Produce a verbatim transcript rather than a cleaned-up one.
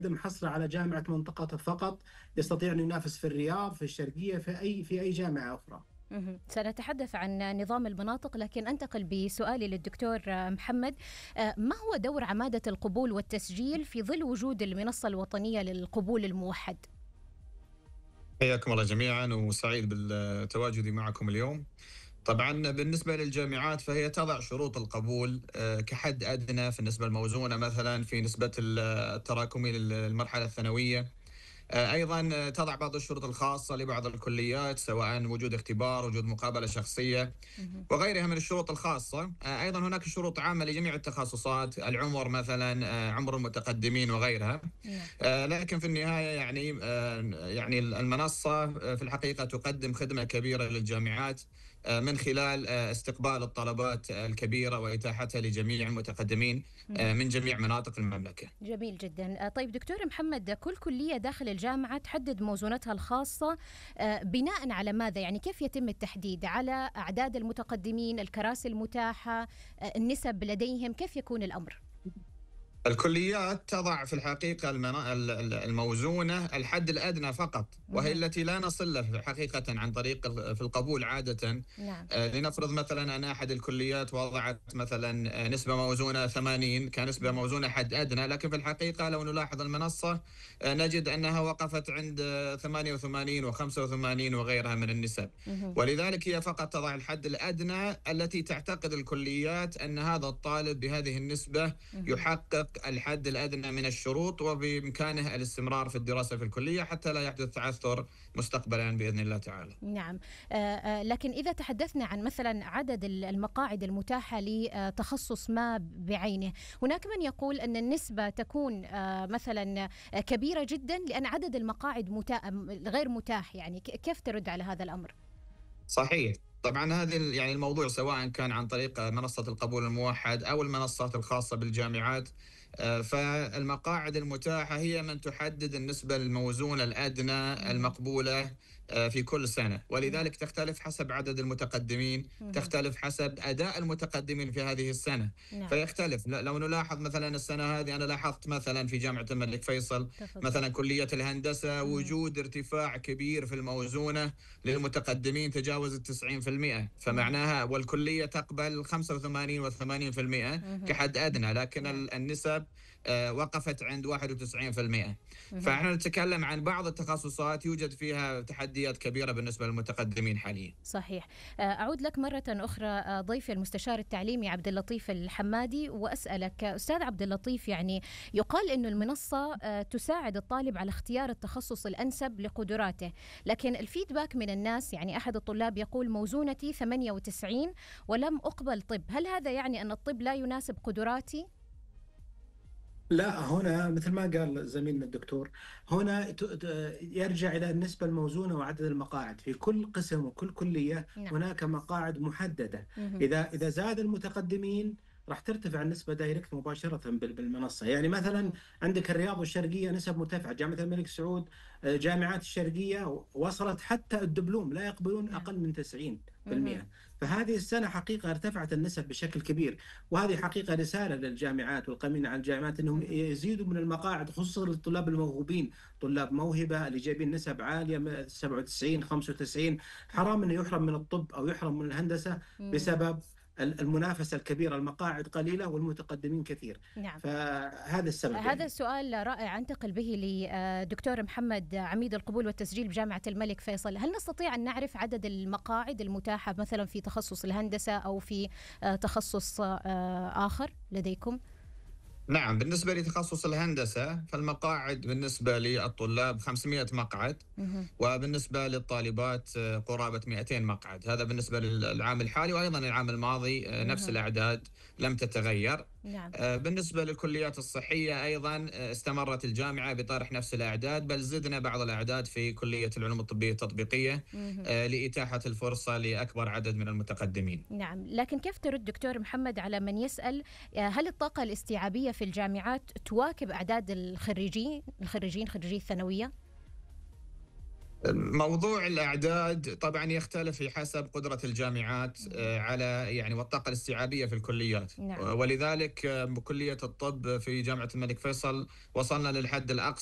محصرة على جامعة منطقته فقط، يستطيع أن ينافس في الرياض، في الشرقية، في أي في أي جامعة أخرى. مهم. سنتحدث عن نظام المناطق، لكن أنتقل بسؤالي للدكتور محمد. ما هو دور عمادة القبول والتسجيل في ظل وجود المنصة الوطنية للقبول الموحد؟ حياكم الله جميعا وسعيد بالتواجد معكم اليوم. طبعا بالنسبة للجامعات فهي تضع شروط القبول كحد أدنى في النسبة الموزونة، مثلا في نسبة التراكمي للمرحلة الثانوية. أيضا تضع بعض الشروط الخاصة لبعض الكليات، سواء وجود اختبار، وجود مقابلة شخصية وغيرها من الشروط الخاصة. أيضا هناك شروط عامة لجميع التخصصات، العمر مثلا، عمر المتقدمين وغيرها. لكن في النهاية يعني يعني المنصة في الحقيقة تقدم خدمة كبيرة للجامعات من خلال استقبال الطلبات الكبيرة وإتاحتها لجميع المتقدمين من جميع مناطق المملكة. جميل جدا. طيب دكتور محمد، كل كلية داخل الجامعة تحدد موزونتها الخاصة بناء على ماذا؟ يعني كيف يتم التحديد؟ على أعداد المتقدمين، الكراسي المتاحة، النسب لديهم، كيف يكون الأمر؟ الكليات تضع في الحقيقة الموزونة الحد الأدنى فقط، وهي التي لا نصل له حقيقة عن طريق في القبول عادة. نعم. لنفرض مثلا أن أحد الكليات وضعت مثلا نسبة موزونة ثمانين كنسبة موزونة حد أدنى، لكن في الحقيقة لو نلاحظ المنصة نجد أنها وقفت عند ثمانية وثمانين وخمسة وثمانين وغيرها من النسب. ولذلك هي فقط تضع الحد الأدنى التي تعتقد الكليات أن هذا الطالب بهذه النسبة يحقق الحد الأدنى من الشروط، وبإمكانه الاستمرار في الدراسة في الكلية حتى لا يحدث تعثر مستقبلا بإذن الله تعالى. نعم. آه لكن إذا تحدثنا عن مثلا عدد المقاعد المتاحة لتخصص ما بعينه، هناك من يقول أن النسبة تكون آه مثلا كبيرة جدا لأن عدد المقاعد متا... غير متاح. يعني كيف ترد على هذا الأمر؟ صحيح. طبعا هذا يعني الموضوع سواء كان عن طريق منصة القبول الموحد أو المنصات الخاصة بالجامعات، فالمقاعد المتاحة هي من تحدد النسبة الموزونة الأدنى المقبولة في كل سنة، ولذلك تختلف حسب عدد المتقدمين، تختلف حسب أداء المتقدمين في هذه السنة. فيختلف. لو نلاحظ مثلا السنة هذه أنا لاحظت مثلا في جامعة الملك فيصل مثلا كلية الهندسة وجود ارتفاع كبير في الموزونة للمتقدمين تجاوز التسعين في المئة، فمعناها والكلية تقبل خمسة وثمانين وثمانين في المئة كحد أدنى، لكن النسب وقفت عند واحد وتسعين في المئة. فنحن نتكلم عن بعض التخصصات يوجد فيها تحديات كبيرة بالنسبة للمتقدمين حاليا. صحيح. أعود لك مرة أخرى ضيف المستشار التعليمي عبد اللطيف الحمادي وأسألك أستاذ عبد اللطيف، يعني يقال أن المنصة تساعد الطالب على اختيار التخصص الأنسب لقدراته، لكن الفيدباك من الناس، يعني أحد الطلاب يقول موزونتي ثمانية وتسعين ولم أقبل طب، هل هذا يعني أن الطب لا يناسب قدراتي؟ لا، هنا مثل ما قال زميلنا الدكتور، هنا يرجع إلى النسبة الموزونة وعدد المقاعد في كل قسم وكل كلية. نعم. هناك مقاعد محددة. إذا إذا زاد المتقدمين راح ترتفع النسبة دايركت مباشرة بالمنصة. يعني مثلا عندك الرياض والشرقية نسب مرتفعة، جامعة الملك سعود، جامعات الشرقية وصلت حتى الدبلوم لا يقبلون أقل من تسعين بالمئة. فهذه السنة حقيقة ارتفعت النسب بشكل كبير، وهذه حقيقة رسالة للجامعات والقائمين على الجامعات أنهم يزيدوا من المقاعد، خصوصا للطلاب الموهوبين، طلاب موهبة اللي جايبين نسب عالية سبعة وتسعين خمسة وتسعين. حرام أنه يحرم من الطب أو يحرم من الهندسة بسبب المنافسة الكبيرة، المقاعد قليلة والمتقدمين كثير. نعم. فهذا السبب. هذا يعني. سؤال رائع أنتقل به لدكتور محمد، عميد القبول والتسجيل بجامعة الملك فيصل. هل نستطيع أن نعرف عدد المقاعد المتاحة مثلا في تخصص الهندسة أو في تخصص آخر لديكم؟ نعم، بالنسبة لتخصص الهندسة فالمقاعد بالنسبة للطلاب خمسمئة مقعد، وبالنسبة للطالبات قرابة مئتين مقعد. هذا بالنسبة للعام الحالي، وأيضا العام الماضي نفس الأعداد لم تتغير. نعم. بالنسبة للكليات الصحية أيضا استمرت الجامعة بطرح نفس الأعداد، بل زدنا بعض الأعداد في كلية العلوم الطبية التطبيقية لإتاحة الفرصة لأكبر عدد من المتقدمين. نعم، لكن كيف ترد دكتور محمد على من يسأل هل الطاقة الاستيعابية في الجامعات تواكب أعداد الخريجين الخريجين خريجي الثانوية؟ موضوع الأعداد طبعا يختلف حسب قدرة الجامعات على يعني والطاقة الاستيعابية في الكليات. نعم. ولذلك بكلية الطب في جامعة الملك فيصل وصلنا للحد الأقصى